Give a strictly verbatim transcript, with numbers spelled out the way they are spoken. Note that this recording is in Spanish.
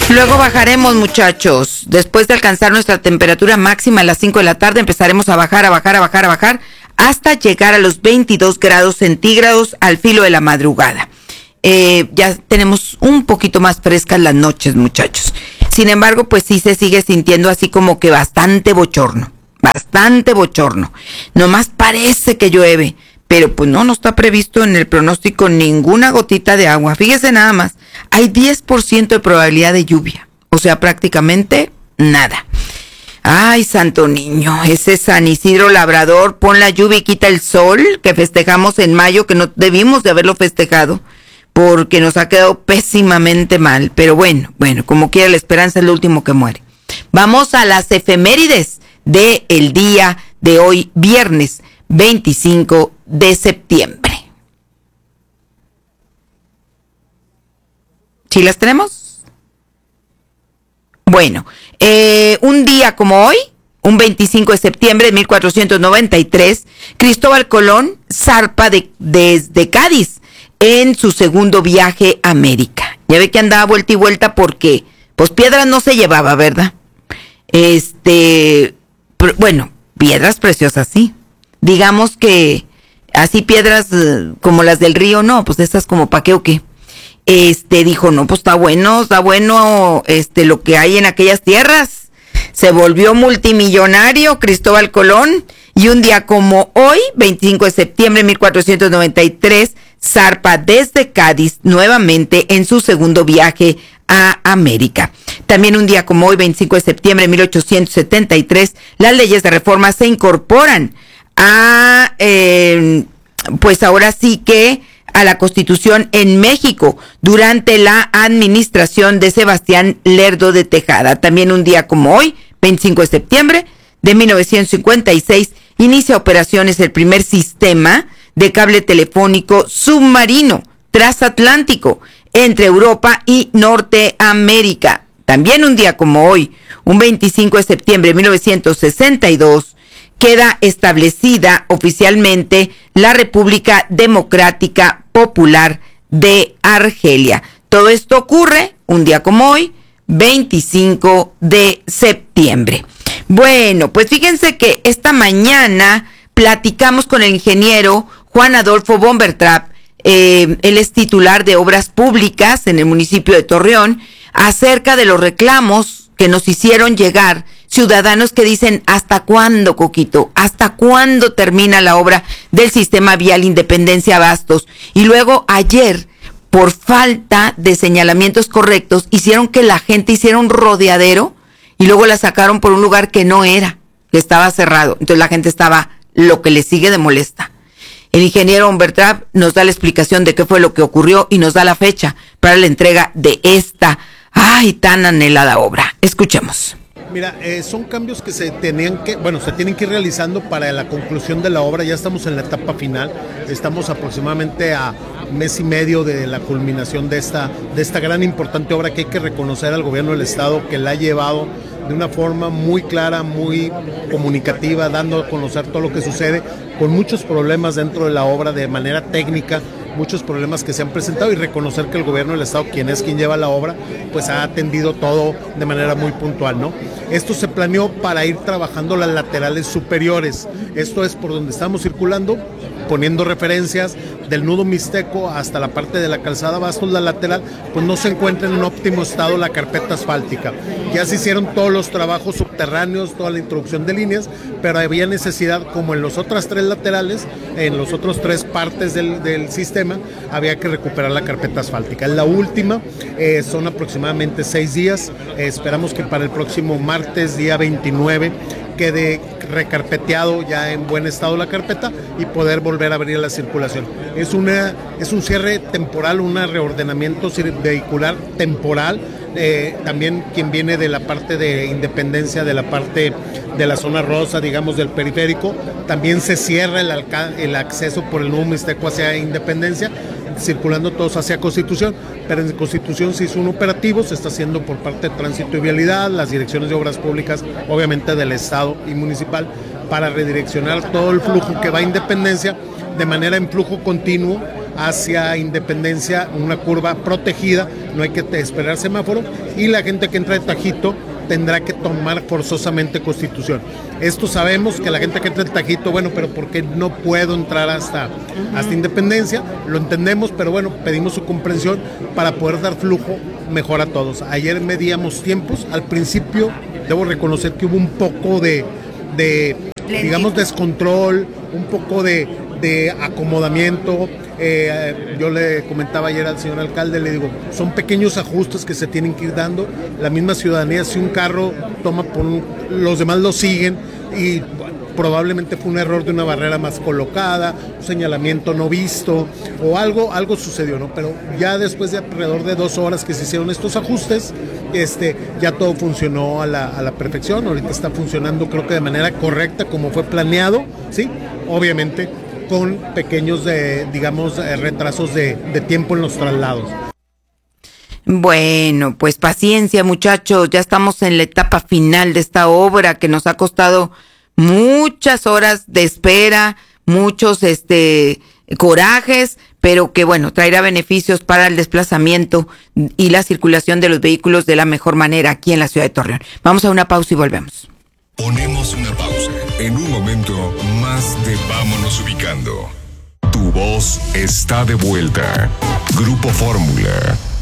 Luego bajaremos, muchachos. Después de alcanzar nuestra temperatura máxima a las cinco de la tarde, empezaremos a bajar, a bajar, a bajar, a bajar, hasta llegar a los veintidós grados centígrados al filo de la madrugada. Eh, ya tenemos un poquito más frescas las noches, muchachos. Sin embargo, pues sí se sigue sintiendo así como que bastante bochorno, bastante bochorno. Nomás parece que llueve, pero pues no, no está previsto en el pronóstico ninguna gotita de agua. Fíjese nada más, hay diez por ciento de probabilidad de lluvia, o sea, prácticamente nada. Ay, santo niño, ese San Isidro Labrador, pon la lluvia y quita el sol, que festejamos en mayo, que no debimos de haberlo festejado, porque nos ha quedado pésimamente mal. Pero bueno, bueno, como quiera, la esperanza es lo último que muere. Vamos a las efemérides del día de hoy, viernes veinticinco de septiembre. ¿Sí las tenemos? Bueno, eh, un día como hoy, un veinticinco de septiembre de mil cuatrocientos noventa y tres, Cristóbal Colón zarpa de, desde Cádiz en su segundo viaje a América. Ya ve que andaba vuelta y vuelta porque, pues, piedras no se llevaba, ¿verdad? Este, pero, bueno, piedras preciosas, sí. Digamos que así piedras uh, como las del río, no, pues esas como pa' qué o qué. Este, dijo, no, pues está bueno, está bueno, este, lo que hay en aquellas tierras. Se volvió multimillonario Cristóbal Colón, y un día como hoy, veinticinco de septiembre de mil cuatrocientos noventa y tres, zarpa desde Cádiz nuevamente en su segundo viaje a América. También un día como hoy, veinticinco de septiembre de mil ochocientos setenta y tres, las leyes de reforma se incorporan a, eh, pues ahora sí que a la Constitución en México durante la administración de Sebastián Lerdo de Tejada. También un día como hoy, veinticinco de septiembre de mil novecientos cincuenta y seis, inicia operaciones el primer sistema de cable telefónico submarino transatlántico entre Europa y Norteamérica. También un día como hoy, un veinticinco de septiembre de mil novecientos sesenta y dos, queda establecida oficialmente la República Democrática Popular de Argelia. Todo esto ocurre un día como hoy, veinticinco de septiembre. Bueno, pues fíjense que esta mañana platicamos con el ingeniero Juan Adolfo Bombertrap, eh, él es titular de Obras Públicas en el municipio de Torreón, acerca de los reclamos que nos hicieron llegar ciudadanos que dicen, ¿hasta cuándo, Coquito? ¿Hasta cuándo termina la obra del sistema vial Independencia Abastos? Y luego ayer, por falta de señalamientos correctos, hicieron que la gente hiciera un rodeadero y luego la sacaron por un lugar que no era, que estaba cerrado. Entonces la gente estaba lo que le sigue de molesta. El ingeniero Bombertrap nos da la explicación de qué fue lo que ocurrió y nos da la fecha para la entrega de esta, ay, tan anhelada obra. Escuchemos. Mira, eh, son cambios que se tenían que, bueno, se tienen que ir realizando para la conclusión de la obra. Ya estamos en la etapa final, estamos aproximadamente a mes y medio de la culminación de esta, de esta gran importante obra que hay que reconocer al gobierno del estado, que la ha llevado de una forma muy clara, muy comunicativa, dando a conocer todo lo que sucede, con muchos problemas dentro de la obra de manera técnica, muchos problemas que se han presentado, y reconocer que el gobierno del estado, quien es quien lleva la obra, pues ha atendido todo de manera muy puntual, ¿no? Esto se planeó para ir trabajando las laterales superiores, esto es por donde estamos circulando, poniendo referencias del nudo mixteco hasta la parte de la calzada Bastos, la lateral, pues no se encuentra en un óptimo estado la carpeta asfáltica. Ya se hicieron todos los trabajos subterráneos, toda la introducción de líneas, pero había necesidad, como en los otras tres laterales, en los otros tres partes del, del sistema, había que recuperar la carpeta asfáltica. La última, eh, son aproximadamente seis días, eh, esperamos que para el próximo martes, día veintinueve, quede recarpeteado ya en buen estado la carpeta y poder volver a abrir la circulación. Es una es un cierre temporal, un reordenamiento vehicular temporal. Eh, también quien viene de la parte de Independencia, de la parte de la zona rosa, digamos, del periférico, también se cierra el, alca- el acceso por el nudo mixteco hacia Independencia, circulando todos hacia Constitución, pero en Constitución se hizo un operativo, se está haciendo por parte de Tránsito y Vialidad, las direcciones de Obras Públicas, obviamente del Estado y municipal, para redireccionar todo el flujo que va a Independencia de manera en flujo continuo hacia Independencia, una curva protegida, no hay que esperar semáforo, y la gente que entra de Tajito tendrá que tomar forzosamente Constitución. Esto sabemos que la gente que entra en Tajito, bueno, pero ¿por qué no puedo entrar hasta, uh-huh. hasta Independencia? Lo entendemos, pero bueno, pedimos su comprensión para poder dar flujo mejor a todos. Ayer medíamos tiempos, al principio debo reconocer que hubo un poco de, de digamos, descontrol, un poco de, de acomodamiento. Eh, yo le comentaba ayer al señor alcalde, le digo, son pequeños ajustes que se tienen que ir dando. La misma ciudadanía, si un carro toma por un, los demás lo siguen, y probablemente fue un error de una barrera más colocada, un señalamiento no visto, o algo, algo sucedió, ¿no? Pero ya después de alrededor de dos horas que se hicieron estos ajustes, este, ya todo funcionó a la, a la perfección. Ahorita está funcionando, creo que de manera correcta, como fue planeado, ¿sí? Obviamente con pequeños, de, digamos, retrasos de, de tiempo en los traslados. Bueno, pues paciencia, muchachos, ya estamos en la etapa final de esta obra que nos ha costado muchas horas de espera, muchos este corajes, pero que bueno, traerá beneficios para el desplazamiento y la circulación de los vehículos de la mejor manera aquí en la ciudad de Torreón. Vamos a una pausa y volvemos. Ponemos una pausa. En un momento más de Vámonos Ubicando. Tu voz está de vuelta. Grupo Fórmula.